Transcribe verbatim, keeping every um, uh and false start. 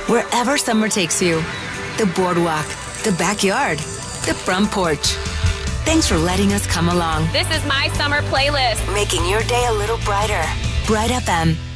Wherever summer takes you, the boardwalk, the backyard, the front porch. Thanks for letting us come along. This is my summer playlist. Making your day a little brighter. Bright F M.